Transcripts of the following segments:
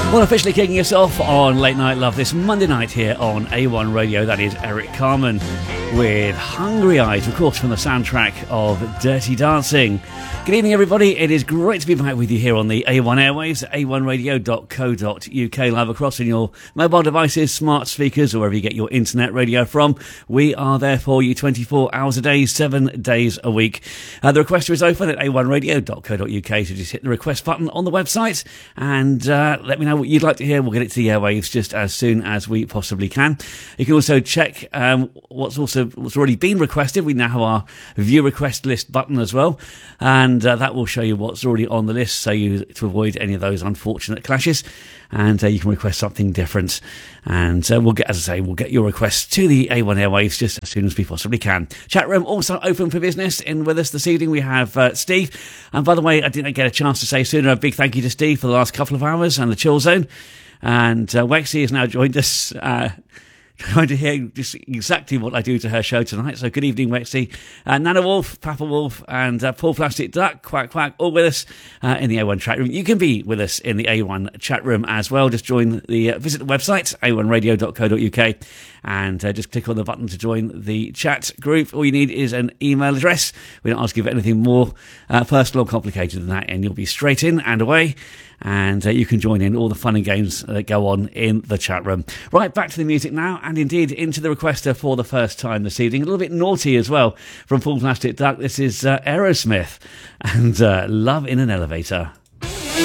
Well, officially kicking us off on Late Night Love this Monday night here on A1 Radio. That is Eric Carmen with Hungry Eyes, of course, from the soundtrack of Dirty Dancing. Good evening, everybody. It is great to be back with you here on the A1 airwaves, a1radio.co.uk, live across on your mobile devices, smart speakers, or wherever you get your internet radio from. We are there for you 24 hours a day, 7 days a week. The requester is open at a1radio.co.uk, so just hit the request button on the website and let me know what you'd like to hear. We'll get it to the airwaves just as soon as we possibly can. You can also check what's already been requested. We now have our view request list button as well, and that will show you what's already on the list, so to avoid any of those unfortunate clashes. And you can request something different, and we'll get your requests to the A1 airwaves just as soon as we possibly can. Chat room also open for business. In with us this evening we have Steve, and by the way, I didn't get a chance to say sooner, a big thank you to Steve for the last couple of hours and the chill zone, and Wexy has now joined us, trying to hear just exactly what I do to her show tonight. So good evening, Wexy. Nana Wolf, Papa Wolf, and Paul Plastic Duck, Quack Quack, all with us in the A1 chat room. You can be with us in the A1 chat room as well. Just visit the website, a1radio.co.uk, and just click on the button to join the chat group. All you need is an email address. We don't ask you for anything more personal or complicated than that, and you'll be straight in and away. And you can join in all the fun and games that go on in the chat room. Right, back to the music now, and indeed into the requester for the first time this evening. A little bit naughty as well from Full Plastic Duck. This is Aerosmith and Love in an Elevator.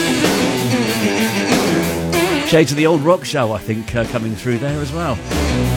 Shades of the old rock show, I think, coming through there as well.